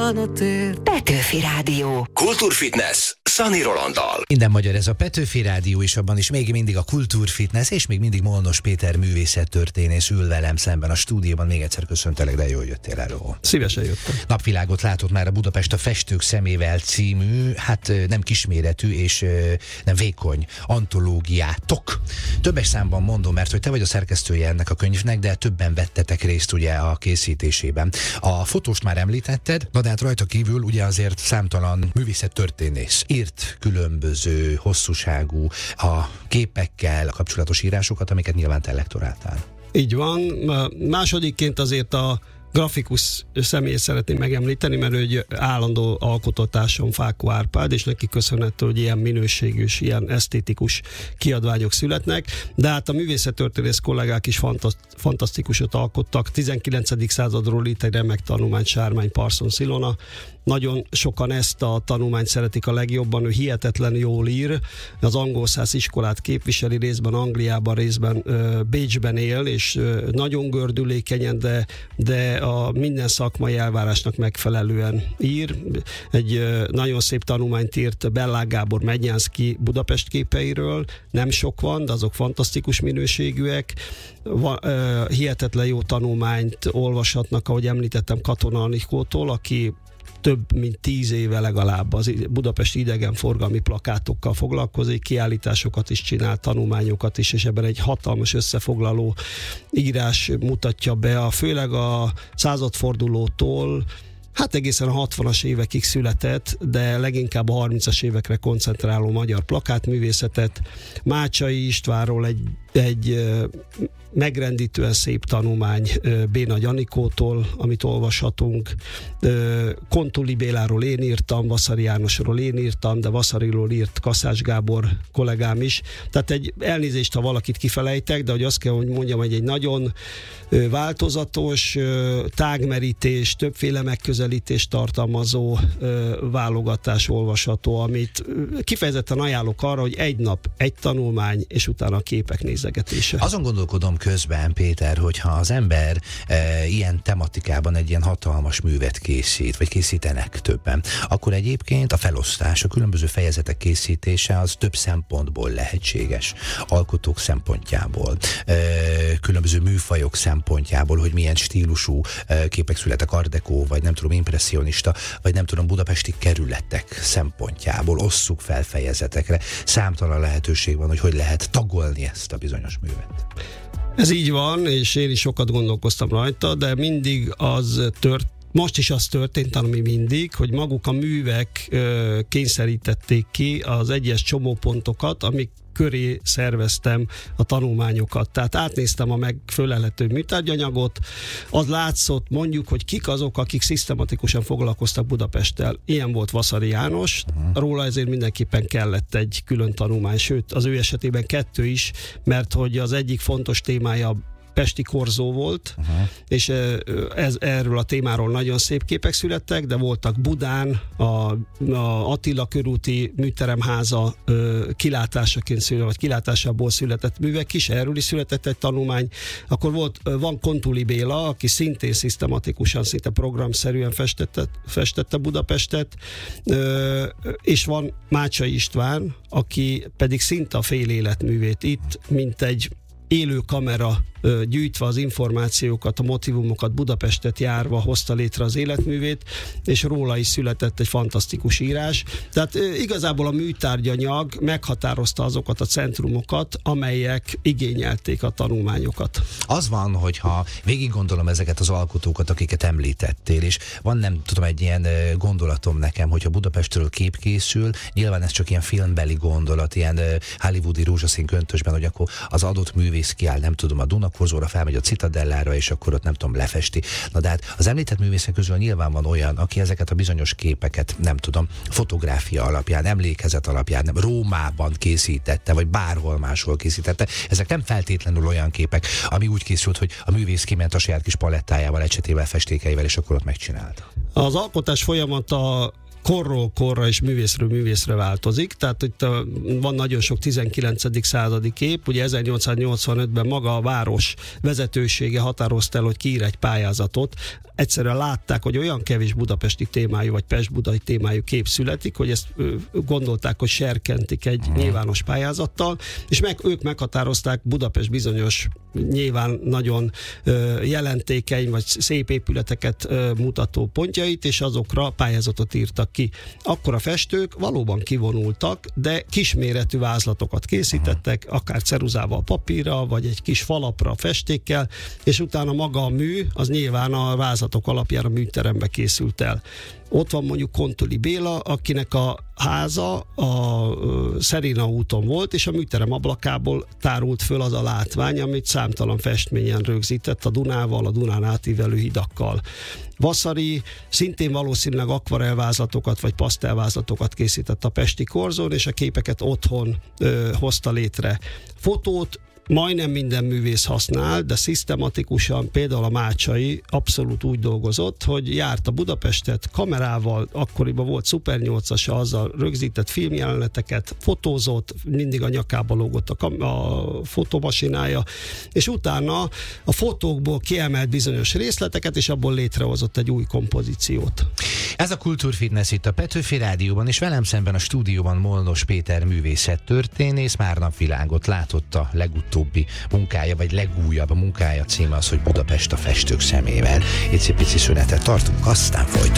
van a tér. Petőfi Rádió. Kultúrfitness Szani Rolanddal. Minden magyar, ez a Petőfi Rádió, és abban is még mindig a Kultúrfitness, és még mindig Molnos Péter művészettörténész ül velem szemben a stúdióban. Még egyszer köszöntelek, de jól jöttél elő. Szívesen jöttem. Napvilágot látott már a Budapest a Festők szemével című, hát nem kisméretű és nem vékony antológiátok. Többes számban mondom, mert hogy te vagy a szerkesztője ennek a könyvnek, de többen vettetek részt ugye a készítésében. A fotóst már említetted, na de hát rajta kívül ugye azért számtalan művészettörténész írt különböző hosszúságú a képekkel a kapcsolatos írásokat, amiket nyilván te lektoráltál. Így van. Másodikként azért a grafikus személyt szeretném megemlíteni, mert ő egy állandó alkotótársam, Fákó Árpád, és neki köszönhető, hogy ilyen minőségű és ilyen esztétikus kiadványok születnek, de hát a művészettörténész kollégák is fantasztikusat alkottak. 19. századról itt egy remek tanulmány, Sármány Parsons Ilona. Nagyon sokan ezt a tanulmányt szeretik a legjobban, ő hihetetlen jól ír, az angol száz iskolát képviseli, részben Angliában, részben Bécsben él, és nagyon gördülékenyen, de a minden szakmai elvárásnak megfelelően ír. Egy nagyon szép tanulmányt írt Bellák Gábor Mednyánszky Budapest képeiről, nem sok van, de azok fantasztikus minőségűek. Hihetetlen jó tanulmányt olvashatnak, ahogy említettem, Katona Anikótól, aki több mint 10 éve legalább az budapesti idegenforgalmi plakátokkal foglalkozik, kiállításokat is csinál, tanulmányokat is, és ebben egy hatalmas összefoglaló írás mutatja be, főleg a századfordulótól, hát egészen a 60-as évekig született, de leginkább a 30-as évekre koncentráló magyar plakátművészetet. Mácsai Istvánról egy megrendítően szép tanulmány Bénagy Anikótól, amit olvashatunk. Kontuli Béláról én írtam, Vaszary Jánosról én írtam, de Vaszariról írt Kaszás Gábor kollégám is. Tehát egy elnézést, ha valakit kifelejtek, de hogy azt kell, hogy mondjam, hogy egy nagyon változatos, tágmerítés, többféle megközelítést tartalmazó válogatás olvasható, amit kifejezetten ajánlok arra, hogy egy nap, egy tanulmány, és utána a képek nézegetése. Azon gondolkodom közben, Péter, hogyha az ember ilyen tematikában egy ilyen hatalmas művet készít, vagy készítenek többen, akkor egyébként a felosztás, a különböző fejezetek készítése az több szempontból lehetséges. Alkotók szempontjából, különböző műfajok szempontjából, hogy milyen stílusú képek születek, art deco, vagy nem tudom, impresszionista, vagy nem tudom, budapesti kerületek szempontjából osszuk fel fejezetekre. Számtalan lehetőség van, hogy lehet tagolni ezt a bizonyos művet. Ez így van, és én is sokat gondolkoztam rajta, de mindig most is az történt, ami mindig, hogy maguk a művek kényszerítették ki az egyes csomópontokat, amik köré szerveztem a tanulmányokat. Tehát átnéztem a megfölelhető műtárgyanyagot, az látszott mondjuk, hogy kik azok, akik szisztematikusan foglalkoztak Budapesttel. Ilyen volt Vaszary János, róla ezért mindenképpen kellett egy külön tanulmány, sőt az ő esetében 2 is, mert hogy az egyik fontos témája pesti korzó volt, és erről a témáról nagyon szép képek születtek, de voltak Budán, a Attila körúti műteremháza kilátásaként született, vagy kilátásából született művek is, erről is született egy tanulmány. Akkor van Kontuli Béla, aki szintén szisztematikusan, szinte programszerűen festette Budapestet, és van Mácsai István, aki pedig szinte a fél életművét itt, mint egy élő kamera gyűjtve az információkat, a motivumokat, Budapestet járva hozta létre az életművét, és róla is született egy fantasztikus írás. Tehát igazából a műtárgyanyag meghatározta azokat a centrumokat, amelyek igényelték a tanulmányokat. Az van, hogyha végig gondolom ezeket az alkotókat, akiket említettél, és van, nem tudom, egy ilyen gondolatom nekem, hogyha Budapestről kép készül, nyilván ez csak ilyen filmbeli gondolat, ilyen hollywoodi rózsaszín köntösben, hogy akkor az adott művész kiáll, nem tudom, a Dunakorzóra, felmegy a Citadellára, és akkor ott nem tudom, lefesti. Na de hát az említett művészek közül nyilván van olyan, aki ezeket a bizonyos képeket, nem tudom, fotográfia alapján, emlékezet alapján, nem Rómában készítette, vagy bárhol máshol készítette. Ezek nem feltétlenül olyan képek, ami úgy készült, hogy a művész kiment a saját kis palettájával, ecsetével, festékeivel, és akkor ott megcsinálta. Az alkotás folyamata korról korra és művészről művészre változik, tehát itt van nagyon sok 19. századi kép, ugye 1885-ben maga a város vezetősége határozta el, hogy kiír egy pályázatot, egyszerűen látták, hogy olyan kevés budapesti témájú, vagy pest-budai témájú kép születik, hogy ezt gondolták, hogy serkentik egy nyilvános pályázattal, és ők meghatározták Budapest bizonyos nyilván nagyon jelentékeny, vagy szép épületeket mutató pontjait, és azokra pályázatot írtak ki. Akkor a festők valóban kivonultak, de kisméretű vázlatokat készítettek, akár ceruzával papírra, vagy egy kis falapra festékkel, és utána maga a mű, az nyilván a vázlatok alapján a műterembe készült el. Ott van mondjuk Kontuli Béla, akinek a háza a Szerina úton volt, és a műterem ablakából tárult föl az a látvány, amit számtalan festményen rögzített a Dunával, a Dunán átívelő hidakkal. Vasari szintén valószínűleg akvarelvázlatokat vagy pasztelvázlatokat készített a pesti korzón, és a képeket otthon hozta létre. Fotót majdnem minden művész használ, de szisztematikusan például a Mácsai abszolút úgy dolgozott, hogy járt a Budapestet kamerával, akkoriban volt Super 8-as, azzal rögzített filmjeleneteket, fotózott, mindig a nyakába lógott a fotómasinája, és utána a fotókból kiemelt bizonyos részleteket, és abból létrehozott egy új kompozíciót. Ez a Kultúrfitness itt a Petőfi Rádióban, és velem szemben a stúdióban Molnos Péter művészettörténész már napvilágot látott. A legutóbbi munkája, vagy legújabb munkája címe az, hogy Budapest a festők szemével. Egy pici szünetet tartunk, aztán folytatjuk.